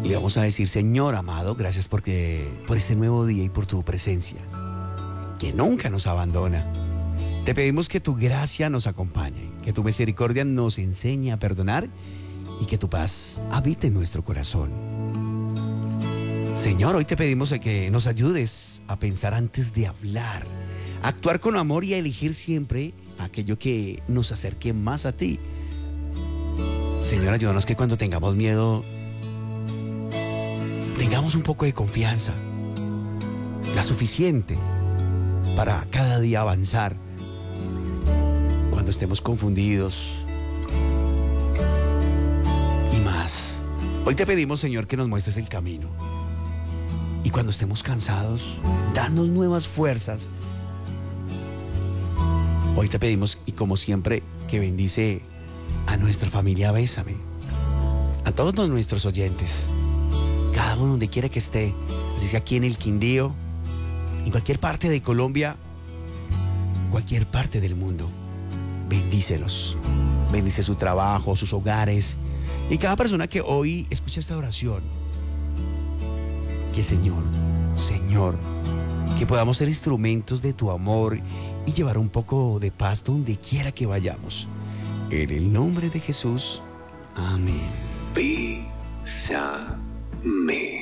Y vamos a decir: Señor amado, gracias por este nuevo día y por tu presencia, que nunca nos abandona. Te pedimos que tu gracia nos acompañe, que tu misericordia nos enseñe a perdonar y que tu paz habite en nuestro corazón. Señor, hoy te pedimos que nos ayudes a pensar antes de hablar, a actuar con amor y a elegir siempre aquello que nos acerque más a ti. Señor, ayúdanos que cuando tengamos miedo, tengamos un poco de confianza, la suficiente para cada día avanzar. Cuando estemos confundidos y más. Hoy te pedimos, Señor, que nos muestres el camino. Y cuando estemos cansados, danos nuevas fuerzas. Hoy te pedimos, y como siempre, que bendice a nuestra familia Bésame, a todos nuestros oyentes, cada uno donde quiera que esté, así sea aquí en el Quindío, en cualquier parte de Colombia, cualquier parte del mundo. Bendícelos, bendice su trabajo, sus hogares y cada persona que hoy escucha esta oración. Que Señor, que podamos ser instrumentos de tu amor y llevar un poco de paz donde quiera que vayamos. En el nombre de Jesús, amén. Bésame.